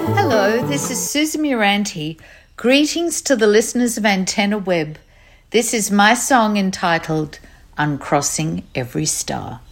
Hello, this is Susan Muranti. Greetings to the listeners of Antenna Web. This is my song entitled Uncrossing Every Star.